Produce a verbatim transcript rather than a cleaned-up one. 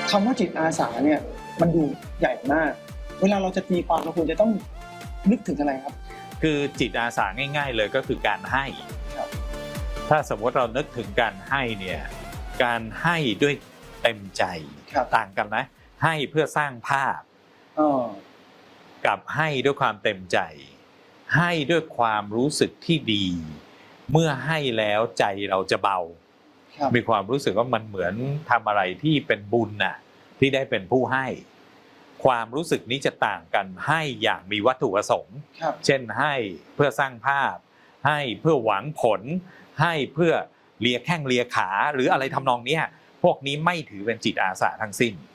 คำว่าจิตอาสาเนี่ยมันดูใหญ่มากเวลาเราจะตีความเราควรจะต้องนึกถึงอะไรครับคือจิตอาสาง่ายๆเลยก็คือการให้ถ้าสมมติเรานึกถึงการให้เนี่ยการให้ด้วยเต็มใจต่างกันนะให้เพื่อสร้างภาพกับให้ด้วยความเต็มใจให้ด้วยความรู้สึกที่ดีเมื่อให้แล้วใจเราจะเบามีความรู้สึกว่ามันเหมือนทำอะไรที่เป็นบุญน่ะที่ได้เป็นผู้ให้ความรู้สึกนี้จะต่างกันให้อย่างมีวัตถุประสงค์เช่นให้เพื่อสร้างภาพให้เพื่อหวังผลให้เพื่อเลียแข้งเลียขาหรืออะไรทำนองนี้พวกนี้ไม่ถือเป็นจิตอาสาทั้งสิ้น